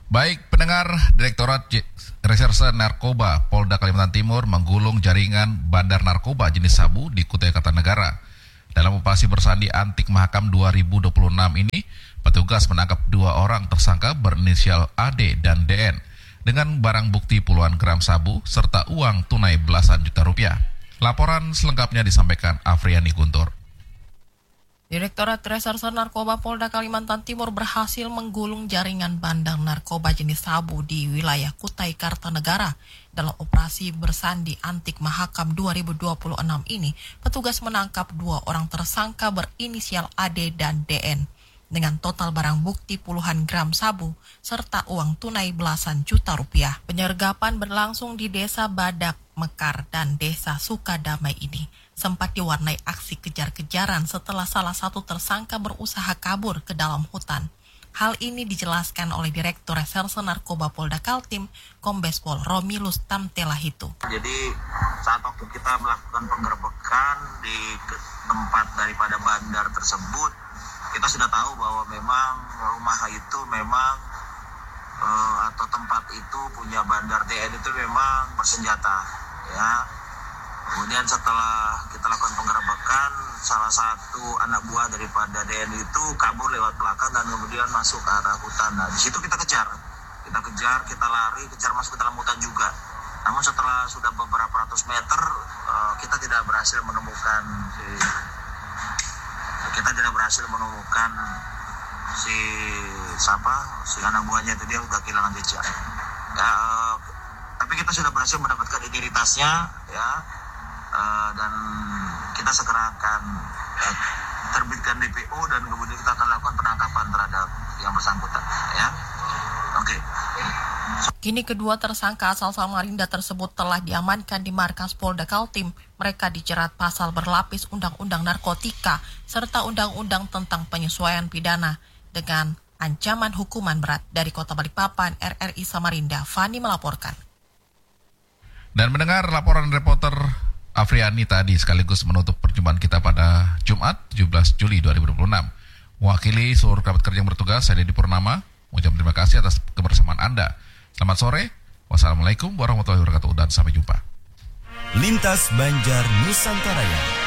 Baik, pendengar, Direktorat Reserse Narkoba Polda Kalimantan Timur menggulung jaringan bandar narkoba jenis sabu di Kutai Kartanegara. Dalam operasi bersandi Antik Mahakam 2026 ini, petugas menangkap 2 orang tersangka berinisial AD dan DN dengan barang bukti puluhan gram sabu serta uang tunai belasan juta rupiah. Laporan selengkapnya disampaikan Afriani Guntur. Direktorat Reserse Narkoba Polda Kalimantan Timur berhasil menggulung jaringan bandar narkoba jenis sabu di wilayah Kutai Kartanegara. Dalam operasi bersandi Antik Mahakam 2026 ini, petugas menangkap 2 orang tersangka berinisial AD dan DN dengan total barang bukti puluhan gram sabu serta uang tunai belasan juta rupiah. Penyergapan berlangsung di Desa Badak Mekar dan Desa Sukadamai ini sempat diwarnai aksi kejar-kejaran setelah salah satu tersangka berusaha kabur ke dalam hutan. Hal ini dijelaskan oleh Direktur Reserse Narkoba Polda Kaltim, Kombes Pol Romilus Tamtelahitu. Jadi saat waktu kita melakukan penggerbekan di tempat daripada bandar tersebut, kita sudah tahu bahwa memang rumah itu memang atau tempat itu punya bandar DN itu memang bersenjata, ya. Kemudian setelah kita lakukan penggerbekan, salah satu anak buah daripada DN itu kabur lewat belakang dan kemudian masuk ke arah hutan. Nah, di situ kita kejar, kita lari, kejar masuk ke dalam hutan juga. Namun setelah sudah beberapa ratus meter, kita tidak berhasil menemukan si anak buahnya itu, dia sudah kehilangan jejak. Ya, tapi kita sudah berhasil mendapatkan identitasnya, ya. Dan kita segera akan terbitkan DPO dan kemudian kita akan lakukan penangkapan terhadap yang bersangkutan, ya. Oke. Kini kedua tersangka asal Samarinda tersebut telah diamankan di markas Polda Kaltim. Mereka dijerat pasal berlapis Undang-Undang Narkotika serta Undang-Undang tentang penyesuaian pidana dengan ancaman hukuman berat. Dari Kota Balikpapan, RRI Samarinda, Fani melaporkan. Dan mendengar laporan reporter Afriani tadi sekaligus menutup perjumpaan kita pada Jumat 17 Juli 2026. Mewakili seluruh kerabat kerja yang bertugas, saya Dedi Purnama, mengucapkan terima kasih atas kebersamaan Anda. Selamat sore, wassalamualaikum warahmatullahi wabarakatuh, dan sampai jumpa. Lintas Banjar Nusantara.